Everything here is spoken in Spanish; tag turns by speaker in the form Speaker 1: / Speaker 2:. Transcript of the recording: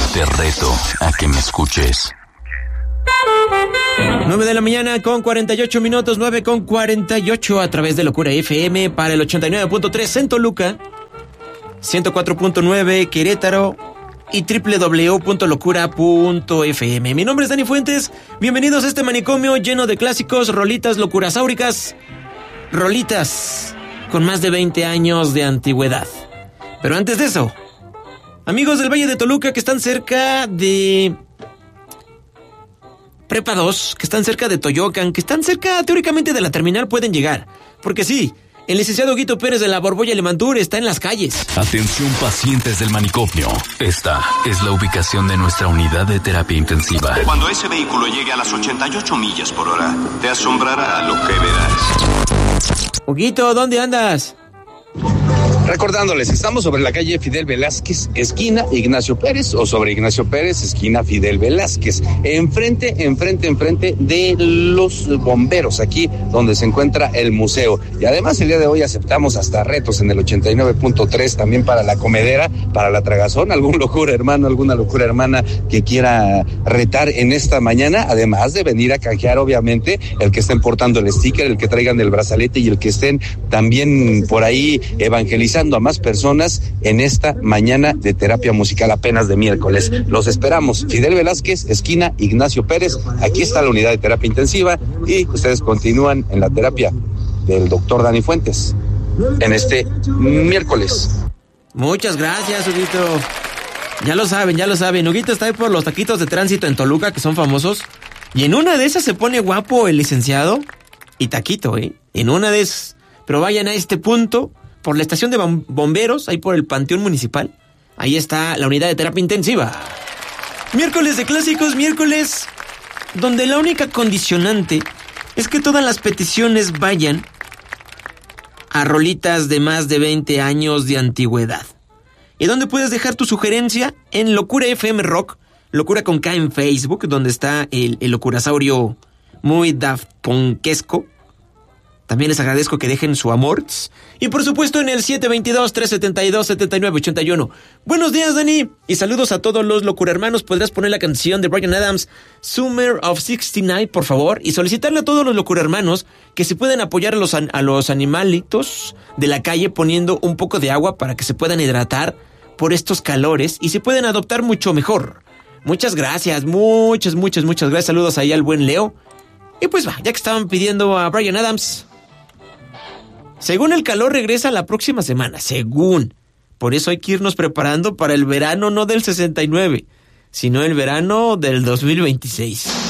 Speaker 1: Te reto a que me escuches.
Speaker 2: 9 de la mañana con 48 minutos, 9 con 48 a través de Locura FM para el 89.3 en Toluca, 104.9 Querétaro y www.locura.fm. Mi nombre es Dani Fuentes, bienvenidos a este manicomio lleno de clásicos, rolitas locurasáuricas, rolitas con más de 20 años de antigüedad. Pero antes de eso, amigos del Valle de Toluca que están cerca de Prepa 2, que están cerca de Toyocan, que están cerca teóricamente de la terminal, pueden llegar. Porque sí, el licenciado Guito Pérez de la Borbolla Limantur está en las calles.
Speaker 1: Atención pacientes del manicomio. Esta es la ubicación de nuestra unidad de terapia intensiva.
Speaker 3: Cuando ese vehículo llegue a las 88 millas por hora, te asombrará lo que verás.
Speaker 2: Huguito, ¿dónde andas?
Speaker 4: Recordándoles, estamos sobre la calle Fidel Velázquez, esquina Ignacio Pérez, o sobre Ignacio Pérez, esquina Fidel Velázquez, enfrente de los bomberos, aquí donde se encuentra el museo. Y además el día de hoy aceptamos hasta retos en el 89.3, también para la comedera, para la tragazón, algún locura hermano, alguna locura hermana que quiera retar en esta mañana, además de venir a canjear, obviamente, el que estén portando el sticker, el que traigan el brazalete y el que estén también por ahí evangelizando a más personas en esta mañana de terapia musical apenas de miércoles. Los esperamos. Fidel Velázquez, esquina Ignacio Pérez. Aquí está la unidad de terapia intensiva y ustedes continúan en la terapia del doctor Dani Fuentes en este miércoles.
Speaker 2: Muchas gracias, Huguito. Ya lo saben. Huguito está ahí por los taquitos de tránsito en Toluca, que son famosos. Y en una de esas se pone guapo el licenciado y taquito, en una de esas. Pero vayan a este punto, por la estación de bomberos, ahí por el Panteón Municipal. Ahí está la unidad de terapia intensiva. Miércoles de clásicos, miércoles donde la única condicionante es que todas las peticiones vayan a rolitas de más de 20 años de antigüedad. Y donde puedes dejar tu sugerencia en Locura FM Rock, Locura con K en Facebook, donde está el locurasaurio muy Daft Punkesco. También les agradezco que dejen su amor. Y por supuesto en el 722-372-7981. Buenos días, Dani. Y saludos a todos los locurhermanos. ¿Podrás poner la canción de Bryan Adams, Summer of 69, por favor? Y solicitarle a todos los locurhermanos que se puedan apoyar a los animalitos de la calle poniendo un poco de agua para que se puedan hidratar por estos calores y se puedan adoptar mucho mejor. Muchas gracias. Muchas gracias. Saludos ahí al buen Leo. Y pues va, ya que estaban pidiendo a Bryan Adams, según el calor regresa la próxima semana, según. Por eso hay que irnos preparando para el verano no del 69, sino el verano del 2026.